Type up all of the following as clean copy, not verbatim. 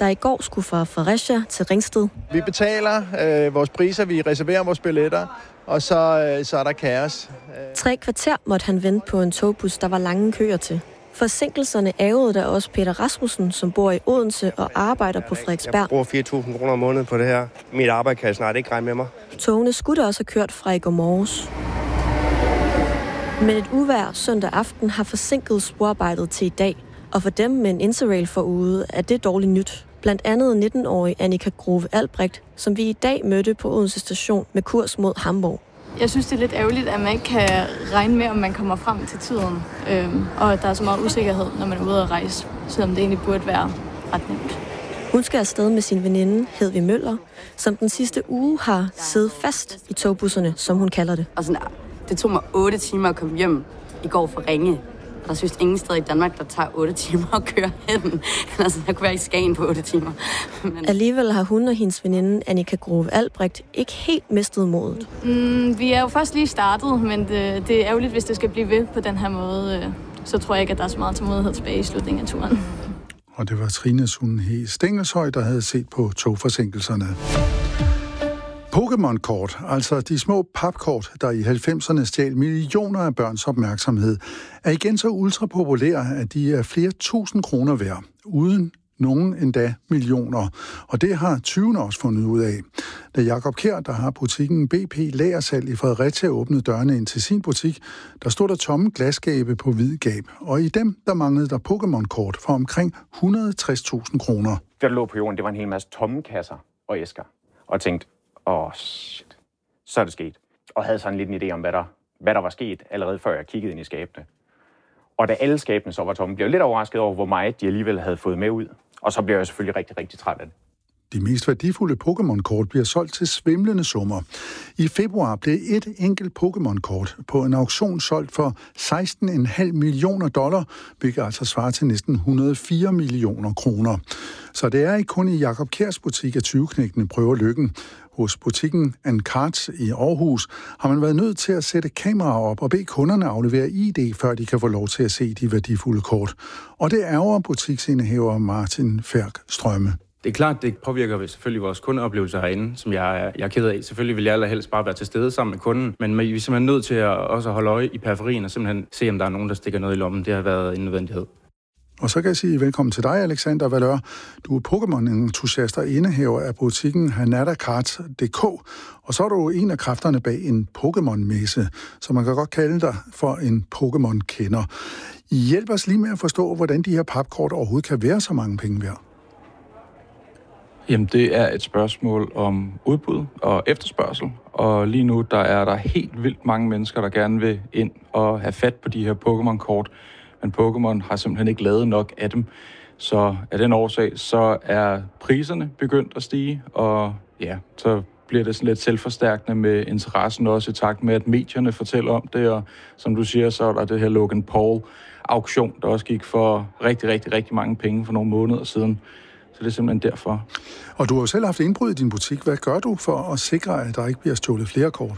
der i går skulle fra Fredericia til Ringsted. Vi betaler vores priser, vi reserverer vores billetter, og så er der kaos. 3 kvarter måtte han vente på en togbus, der var lange køer til. Forsinkelserne ærgede der også Peter Rasmussen, som bor i Odense og arbejder på Frederiksberg. Jeg bruger 4.000 kroner om måneden på det her. Mit arbejde kan snart ikke regne med mig. Togene skulle da også have kørt fra i går morges. Men et uvejr søndag aften har forsinket sporarbejdet til i dag. Og for dem med en interrail forude er det dårligt nyt. Blandt andet 19-årig Annika Grove Albrecht, som vi i dag mødte på Odense station med kurs mod Hamburg. Jeg synes, det er lidt ærgerligt, at man ikke kan regne med, om man kommer frem til tiden. Og der er så meget usikkerhed, når man er ude at rejse, selvom det egentlig burde være ret nemt. Hun skal afsted med sin veninde, Hedvig Møller, som den sidste uge har siddet fast i togbusserne, som hun kalder det. Og sådan, det tog mig 8 timer at komme hjem i går fra Ringe. Og der synes ingen steder i Danmark, der tager 8 timer at køre hen. Altså, der kunne være i Skagen på 8 timer. Men... Alligevel har hun og hendes veninde, Annika Grove Albrecht, ikke helt mistet modet. Vi er jo først lige startet, men det er ærgerligt, hvis det skal blive ved på den her måde. Så tror jeg ikke, at der er så meget tålmodighed tilbage i slutningen af turen. Og det var Trine Sundhe Stengelshøj, der havde set på togforsinkelserne. Pokémon-kort, altså de små papkort, der i 90'erne stjal millioner af børns opmærksomhed, er igen så ultrapopulære, at de er flere tusind kroner værd, uden nogen endda millioner. Og det har 20'erne også fundet ud af. Da Jakob Kjær, der har butikken BP Lagersalg i Fredericia, åbnede dørene ind til sin butik, der stod der tomme glasskabe på hvid gab. Og i dem, der manglede der Pokémon-kort for omkring 160.000 kroner. Der lå på jorden, det var en hel masse tomme kasser og æsker. Og tænkte, shit, så er det sket. Og havde sådan lidt en idé om, hvad der var sket, allerede før jeg kiggede ind i skabene. Og da alle skabene så var tomme, blev jeg lidt overrasket over, hvor meget de alligevel havde fået med ud. Og så blev jeg selvfølgelig rigtig, rigtig træt af det. De mest værdifulde Pokémon-kort bliver solgt til svimlende summer. I februar blev et enkelt Pokémon-kort på en auktion solgt for $16,5 millioner, hvilket altså svarer til næsten 104 millioner kroner. Så det er ikke kun i Jakob Kjærs butik, at 20-knægtene prøver lykken. Hos butikken Cards i Aarhus har man været nødt til at sætte kameraer op og bede kunderne aflevere ID, før de kan få lov til at se de værdifulde kort. Og det ærger butiksindehaver Martin Færk Strømme. Det er klart, det påvirker selvfølgelig vores kundeoplevelser herinde, som jeg er ked af. Selvfølgelig vil jeg allerhelst bare være til stede sammen med kunden, men vi er simpelthen nødt til at også holde øje i periferien og simpelthen se, om der er nogen, der stikker noget i lommen. Det har været en nødvendighed. Og så kan jeg sige velkommen til dig, Alexander Valør. Du er Pokémon-entusiast og indehaver af butikken hanatacards.dk, og så er du en af kræfterne bag en Pokémon-messe, så man kan godt kalde dig for en Pokémon-kender. Hjælp os lige med at forstå, hvordan de her papkort overhovedet kan være så mange penge værd. Jamen, det er et spørgsmål om udbud og efterspørgsel, og lige nu der er der helt vildt mange mennesker, der gerne vil ind og have fat på de her Pokémon-kort, men Pokémon har simpelthen ikke lavet nok af dem. Så af den årsag, så er priserne begyndt at stige, og ja, så bliver det sådan lidt selvforstærkende med interessen også i takt med, at medierne fortæller om det, og som du siger, så er der det her Logan Paul-auktion, der også gik for rigtig mange penge for nogle måneder siden. Så det er simpelthen derfor. Og du har jo selv haft indbrud i din butik. Hvad gør du for at sikre, at der ikke bliver stjålet flere kort?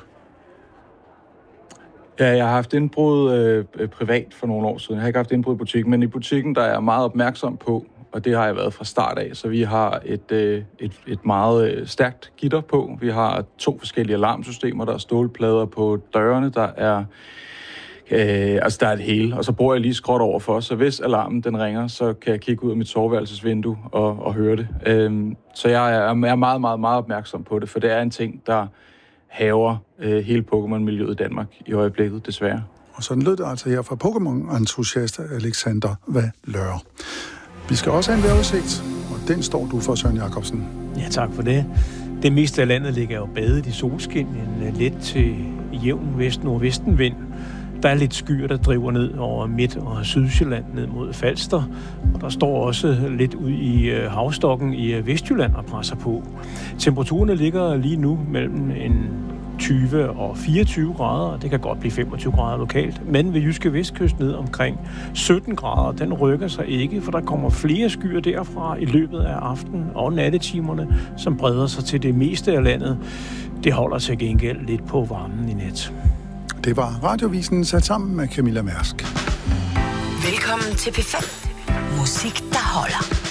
Ja, jeg har haft indbrud privat for nogle år siden. Jeg har ikke haft indbrud i butikken, men i butikken der er jeg meget opmærksom på, og det har jeg været fra start af. Så vi har et meget stærkt gitter på. Vi har 2 forskellige alarmsystemer, der er stålplader på dørene, der er der er et hele, og så bruger jeg lige skråt over for, så hvis alarmen den ringer, så kan jeg kigge ud af mit soveværelsesvindue og høre det. Så jeg er meget opmærksom på det, for det er en ting, der haver hele Pokémon-miljøet i Danmark i øjeblikket, desværre. Og sådan lød det altså her fra Pokémon-entusiast Alexander Valør. Vi skal også have en vejrudsigt, og den står du for, Søren Jacobsen. Ja, tak for det. Det meste af landet ligger jo badet i solskin, en let til jævn vest-nordvestenvind. Der er lidt skyer, der driver ned over Midt- og Sydsjælland ned mod Falster. Og der står også lidt ud i havstokken i Vestjylland og presser på. Temperaturerne ligger lige nu mellem en 20 og 24 grader. Det kan godt blive 25 grader lokalt. Men ved jyske vestkyst ned omkring 17 grader. Den rykker sig ikke, for der kommer flere skyer derfra i løbet af aften og nattetimerne, som breder sig til det meste af landet. Det holder til gengæld lidt på varmen i nat. Det var Radiovisen sat sammen med Camilla Mærsk. Velkommen til P5. Musik, der holder.